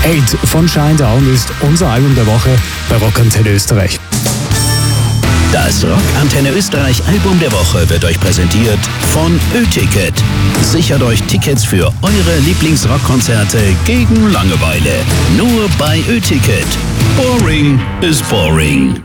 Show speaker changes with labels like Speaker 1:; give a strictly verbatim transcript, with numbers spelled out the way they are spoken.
Speaker 1: Eight von Shinedown ist unser Album der Woche bei Rock Antenne Österreich.
Speaker 2: Das Rock Antenne Österreich Album der Woche wird euch präsentiert von Ö-Ticket. Sichert euch Tickets für eure Lieblingsrockkonzerte gegen Langeweile. Nur bei Ö-Ticket. Boring is boring.